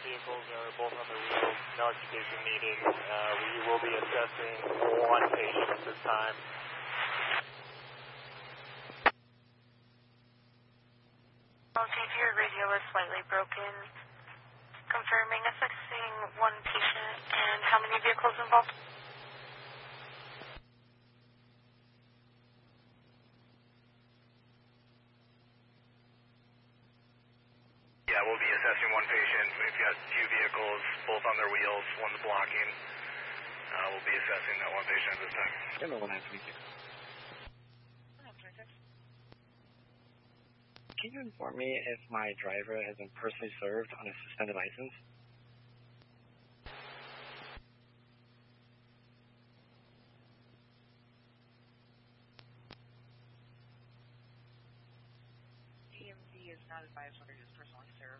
vehicles are both on their wheels, no occupation needed. We will be assessing one patient at this time. Okay, your radio is slightly broken. Confirming assessing one patient, and how many vehicles involved? Yeah, we'll be assessing one patient. We've got two vehicles, both on their wheels, one's blocking. We'll be assessing that one patient at this time. Hello, 1926. Can you inform me if my driver has been personally served on a suspended license? EMV is not advised whether he was personally served.